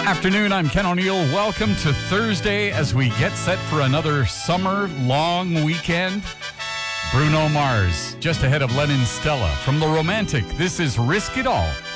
Afternoon, I'm Ken O'Neill. Welcome to Thursday as we get set for another summer-long weekend. Bruno Mars, just ahead of Lennon Stella. From The Romantic, this is Risk It All.